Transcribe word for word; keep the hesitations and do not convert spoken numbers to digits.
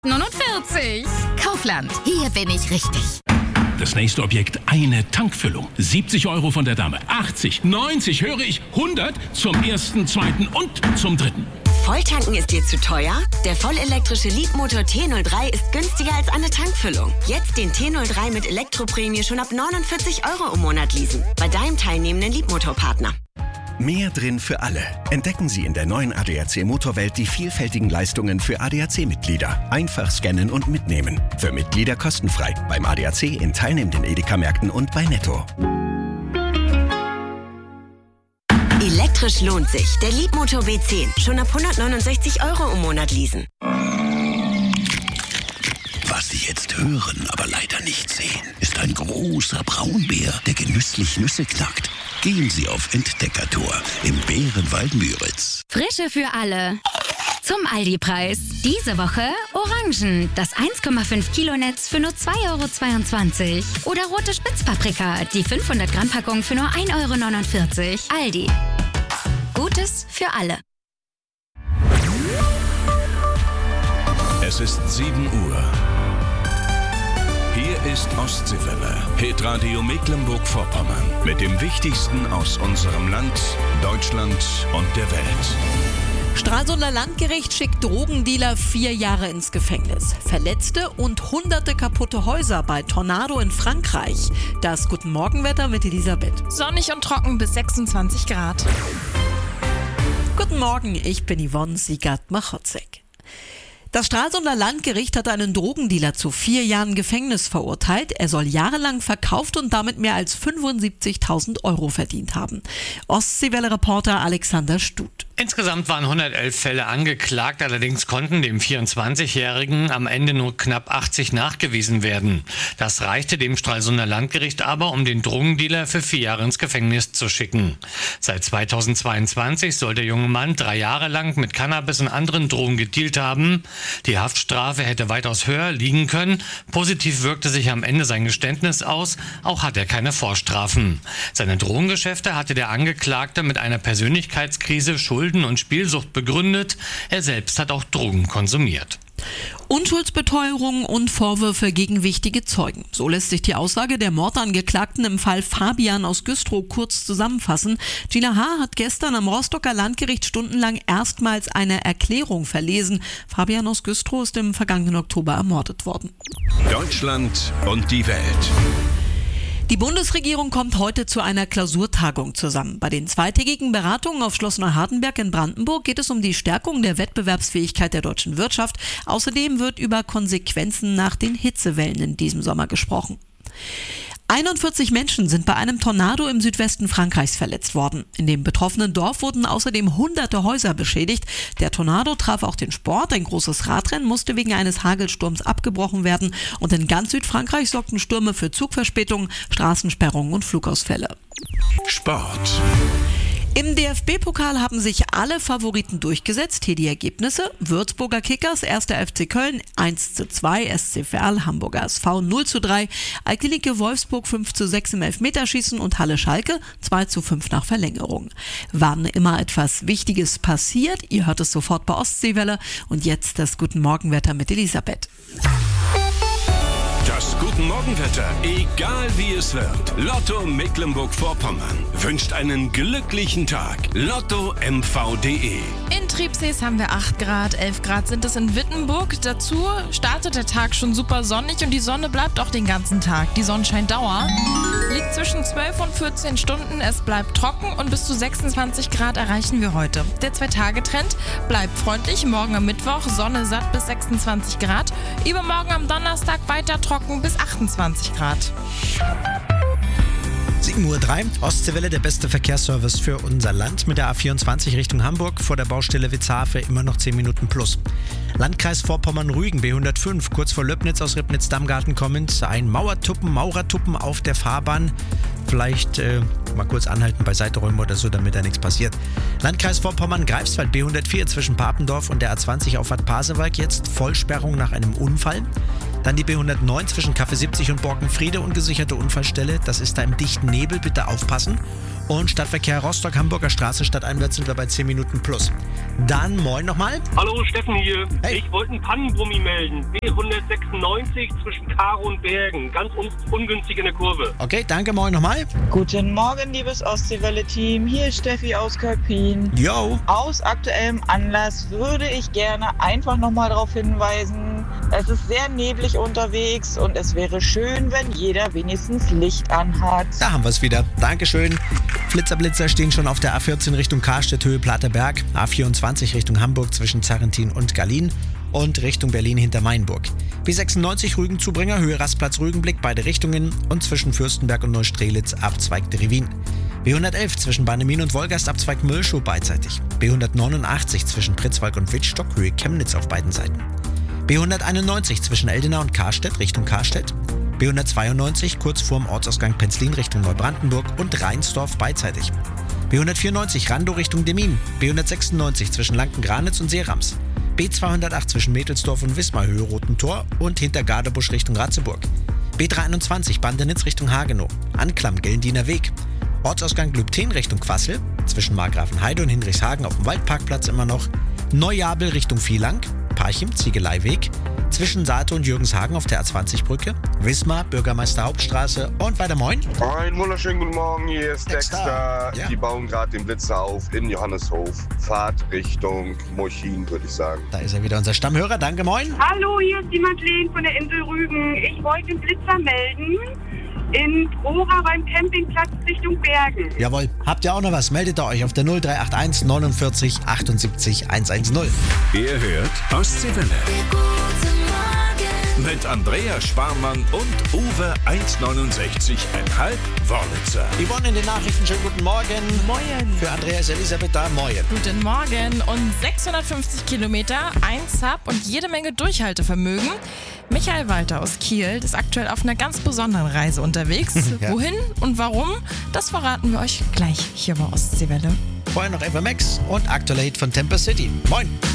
neunundvierzig. Kaufland, hier bin ich richtig. Das nächste Objekt, eine Tankfüllung. siebzig Euro von der Dame, achtzig, neunzig, höre ich, hundert zum ersten, zweiten und zum dritten. Volltanken ist dir zu teuer? Der vollelektrische Leapmotor T null drei ist günstiger als eine Tankfüllung. Jetzt den T null drei mit Elektroprämie schon ab neunundvierzig Euro im Monat leasen. Bei deinem teilnehmenden Leapmotor-Partner. Mehr drin für alle. Entdecken Sie in der neuen A D A C Motorwelt die vielfältigen Leistungen für A D A C-Mitglieder. Einfach scannen und mitnehmen. Für Mitglieder kostenfrei. Beim A D A C in teilnehmenden Edeka-Märkten und bei Netto. Elektrisch lohnt sich. Der Leapmotor W zehn. Schon ab hundertneunundsechzig Euro im Monat leasen. Was Sie jetzt hören, aber leider nicht sehen, ist ein großer Braunbär, der genüsslich Nüsse knackt. Gehen Sie auf Entdeckertour im Bärenwald Müritz. Frische für alle. Zum Aldi-Preis. Diese Woche Orangen, das eins Komma fünf Kilo Netz für nur zwei Euro zweiundzwanzig. Oder rote Spitzpaprika, die fünfhundert Gramm Packung für nur ein Euro neunundvierzig. Aldi. Gutes für alle. Es ist sieben Uhr. Hier ist Ostseewelle, Hitradio Mecklenburg-Vorpommern. Mit dem Wichtigsten aus unserem Land, Deutschland und der Welt. Stralsunder Landgericht schickt Drogendealer vier Jahre ins Gefängnis. Verletzte und hunderte kaputte Häuser bei Tornado in Frankreich. Das Guten Morgenwetter mit Elisabeth. Sonnig und trocken bis sechsundzwanzig Grad. Guten Morgen, ich bin Yvonne Siegert-Machotzek. Das Stralsunder Landgericht hat einen Drogendealer zu vier Jahren Gefängnis verurteilt. Er soll jahrelang verkauft und damit mehr als fünfundsiebzigtausend Euro verdient haben. Ostseewelle-Reporter Alexander Stut. Insgesamt waren hundertelf Fälle angeklagt, allerdings konnten dem vierundzwanzigjährigen am Ende nur knapp achtzig nachgewiesen werden. Das reichte dem Stralsunder Landgericht aber, um den Drogendealer für vier Jahre ins Gefängnis zu schicken. Seit zweitausendzweiundzwanzig soll der junge Mann drei Jahre lang mit Cannabis und anderen Drogen gedealt haben. Die Haftstrafe hätte weitaus höher liegen können. Positiv wirkte sich am Ende sein Geständnis aus, auch hat er keine Vorstrafen. Seine Drogengeschäfte hatte der Angeklagte mit einer Persönlichkeitskrise, Schulden und Spielsucht begründet. Er selbst hat auch Drogen konsumiert. Unschuldsbeteuerung und Vorwürfe gegen wichtige Zeugen. So lässt sich die Aussage der Mordangeklagten im Fall Fabian aus Güstrow kurz zusammenfassen. Gina H. hat gestern am Rostocker Landgericht stundenlang erstmals eine Erklärung verlesen. Fabian aus Güstrow ist im vergangenen Oktober ermordet worden. Deutschland und die Welt. Die Bundesregierung kommt heute zu einer Klausurtagung zusammen. Bei den zweitägigen Beratungen auf Schloss Neuhardenberg in Brandenburg geht es um die Stärkung der Wettbewerbsfähigkeit der deutschen Wirtschaft. Außerdem wird über Konsequenzen nach den Hitzewellen in diesem Sommer gesprochen. einundvierzig Menschen sind bei einem Tornado im Südwesten Frankreichs verletzt worden. In dem betroffenen Dorf wurden außerdem hunderte Häuser beschädigt. Der Tornado traf auch den Sport. Ein großes Radrennen musste wegen eines Hagelsturms abgebrochen werden. Und in ganz Südfrankreich sorgten Stürme für Zugverspätungen, Straßensperrungen und Flugausfälle. Sport. Im D F B-Pokal haben sich alle Favoriten durchgesetzt. Hier die Ergebnisse. Würzburger Kickers, erster F C Köln eins zu zwei, S C Verl, Hamburger S V null zu drei, Alklinike Wolfsburg fünf zu sechs im Elfmeterschießen und Halle Schalke zwei zu fünf nach Verlängerung. Wann immer etwas Wichtiges passiert, ihr hört es sofort bei Ostseewelle. Und jetzt das Guten Morgenwetter mit Elisabeth. Das Guten Morgenwetter, egal wie es wird. Lotto Mecklenburg-Vorpommern wünscht einen glücklichen Tag. Lotto M V punkt de. In Triebsees haben wir acht Grad, elf Grad sind es in Wittenburg. Dazu startet der Tag schon super sonnig und die Sonne bleibt auch den ganzen Tag. Die Sonnenscheindauer liegt zwischen zwölf und vierzehn Stunden. Es bleibt trocken und bis zu sechsundzwanzig Grad erreichen wir heute. Der Zwei-Tage-Trend bleibt freundlich. Morgen am Mittwoch Sonne satt bis sechsundzwanzig Grad. Übermorgen am Donnerstag weiter trocken bis achtundzwanzig Grad. sieben Uhr drei, Ostseewelle, der beste Verkehrsservice für unser Land mit der A vierundzwanzig Richtung Hamburg vor der Baustelle Witzhafe immer noch zehn Minuten plus. Landkreis Vorpommern-Rügen, B hundertfünf, kurz vor Löbnitz aus Ribnitz-Dammgarten kommend, ein Mauertuppen, Maurertuppen auf der Fahrbahn. Vielleicht äh, mal kurz anhalten, beiseite räumen oder so, damit da nichts passiert. Landkreis Vorpommern-Greifswald, B hundertvier zwischen Papendorf und der A zwanzig Auffahrt Pasewalk, jetzt Vollsperrung nach einem Unfall. Dann die B hundertneun zwischen Kaffee siebzig und Borkenfriede, ungesicherte Unfallstelle. Das ist da im dichten Nebel, bitte aufpassen. Und Stadtverkehr Rostock-Hamburger Straße stadteinwärts sind wir bei zehn Minuten plus. Dann moin nochmal. Hallo, Steffen hier. Hey. Ich wollte einen Pannenbrummi melden. B hundertsechsundneunzig zwischen Karo und Bergen. Ganz un ungünstig in der Kurve. Okay, danke, moin nochmal. Guten Morgen, liebes Ostseewelle-Team. Hier ist Steffi aus Kölpin. Yo. Aus aktuellem Anlass würde ich gerne einfach nochmal darauf hinweisen, es ist sehr neblig unterwegs und es wäre schön, wenn jeder wenigstens Licht anhat. Da haben wir es wieder. Dankeschön. Flitzer-Blitzer stehen schon auf der A vierzehn Richtung Karstedt, Höhe Platterberg, A vierundzwanzig Richtung Hamburg zwischen Zarrentin und Gallien und Richtung Berlin hinter Mainburg. B sechsundneunzig Rügen-Zubringer, Höhe Rastplatz Rügenblick, beide Richtungen und zwischen Fürstenberg und Neustrelitz abzweigt Revin. B hundertelf zwischen Bannemin und Wolgast abzweigt Müllschuh beidseitig. B hundertneunundachtzig zwischen Pritzwalk und Wittstock, Höhe Chemnitz auf beiden Seiten. B hunderteinundneunzig zwischen Eldena und Karstedt Richtung Karstedt. B hundertzweiundneunzig kurz vorm Ortsausgang Penzlin Richtung Neubrandenburg und Rheinsdorf beidseitig. B hundertvierundneunzig Randow Richtung Demmin. B hundertsechsundneunzig zwischen Lanken-Granitz und Seerams. B zweihundertacht zwischen Mädelsdorf und Wismar, Höhe Rotentor und hinter Gardebusch Richtung Ratzeburg. B dreihunderteinundzwanzig Bandenitz Richtung Hagenow. Anklam Gellendiener Weg. Ortsausgang Glübten Richtung Quassel. Zwischen Margrafenheide und Hinrichshagen auf dem Waldparkplatz immer noch. Neujabel Richtung Vielang. Parchim Ziegeleiweg. Zwischen Saate und Jürgenshagen auf der A zwanzig Brücke. Wismar, Bürgermeister Hauptstraße und weiter moin. Einen wunderschönen guten Morgen, hier ist Dexter. Ja. Die bauen gerade den Blitzer auf in Johanneshof. Fahrt Richtung Moschin, würde ich sagen. Da ist er wieder, unser Stammhörer. Danke, moin. Hallo, hier ist die Madeleine von der Insel Rügen. Ich wollte den Blitzer melden in Prora beim Campingplatz Richtung Bergen. Jawohl. Habt ihr auch noch was? Meldet ihr euch auf der null drei acht eins neunundvierzig achtundsiebzig hundertzehn. Ihr hört Ostseewelle. Mit Andreas Sparmann und Uwe eins neunundsechzig Komma fünf Wörlitzer. Yvonne in den Nachrichten, schönen guten Morgen. Moin. Für Andreas Elisabeth da, moin. Guten Morgen und sechshundertfünfzig Kilometer, ein Sub und jede Menge Durchhaltevermögen. Michael Walter aus Kiel ist aktuell auf einer ganz besonderen Reise unterwegs. Ja. Wohin und warum, das verraten wir euch gleich hier bei Ostseewelle. Vorher noch Eva Max und aktuelle Hit von Temper City. Moin.